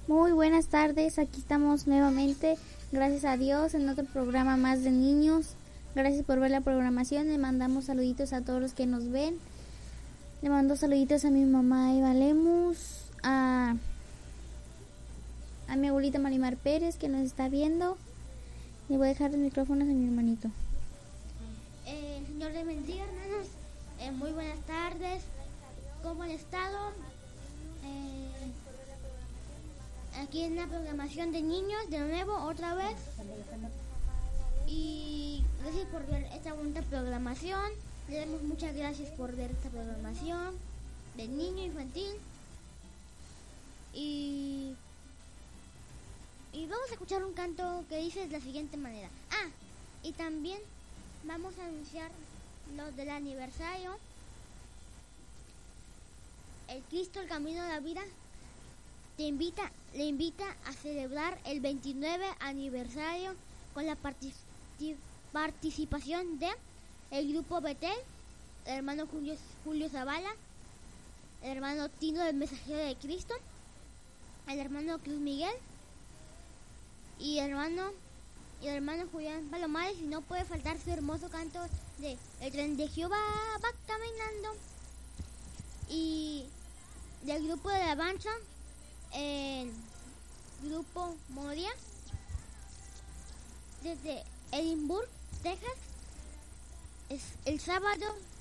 Muy buenas tardes, aquí estamos nuevamente, gracias a Dios, en otro programa más de niños. Gracias por ver la programación, le mandamos saluditos a todos los que nos ven. Le mando saluditos a mi mamá Eva Lemus, a mi abuelita Marimar Pérez que nos está viendo. Le voy a dejar los micrófonos a mi hermanito. Señor de bendiga, hermanos. Muy buenas tardes. ¿Cómo han estado? Aquí en la programación de niños, de nuevo, otra vez. Y gracias por ver esta bonita programación. Le damos muchas gracias por ver esta programación de niño infantil. Y vamos a escuchar un canto que dice de la siguiente manera. Y también vamos a anunciar lo del aniversario. El Cristo, el Camino de la Vida, le invita a celebrar el 29 aniversario con la participación de el grupo Betel, el hermano Julio Zavala, el hermano Tino del Mensajero de Cristo, el hermano Cruz Miguel y el hermano Julián Palomares, y no puede faltar su hermoso canto de El tren de Jehová va caminando, y del grupo de alabanza el grupo Moria desde Edinburgh, Texas. Es el sábado